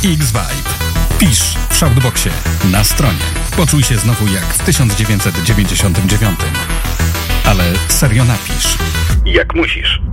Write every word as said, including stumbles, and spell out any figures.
X-Vibe. Pisz w Shoutboxie na stronie. Poczuj się znowu jak w tysiąc dziewięćset dziewięćdziesiątym dziewiątym. Ale serio napisz. Jak musisz.